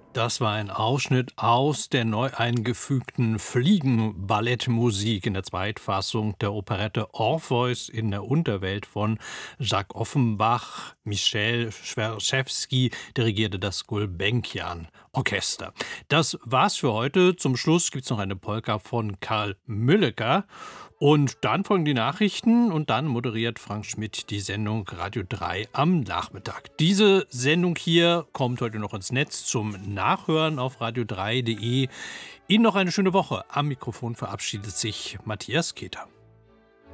Das war ein Ausschnitt aus der neu eingefügten Fliegenballettmusik in der Zweitfassung der Operette Orpheus in der Unterwelt von Jacques Offenbach. Michel Schwerschewski dirigierte das Gulbenkian Orchester. Das war's für heute. Zum Schluss gibt's noch eine Polka von Karl Mülleker. Und dann folgen die Nachrichten und dann moderiert Frank Schmidt die Sendung Radio 3 am Nachmittag. Diese Sendung hier kommt heute noch ins Netz zum Nachhören auf radio3.de. Ihnen noch eine schöne Woche. Am Mikrofon verabschiedet sich Matthias Keter.